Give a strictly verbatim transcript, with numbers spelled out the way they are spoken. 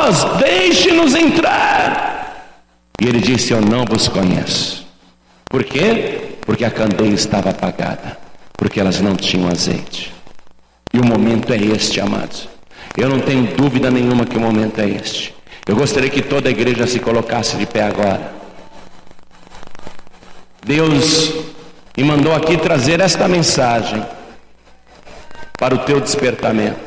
nós, deixe-nos entrar. E ele disse: eu não vos conheço. Por quê? Porque a candeia estava apagada, porque elas não tinham azeite. E o momento é este, amados. Eu não tenho dúvida nenhuma que o momento é este. Eu gostaria que toda a igreja se colocasse de pé agora. Deus me mandou aqui trazer esta mensagem para o teu despertamento.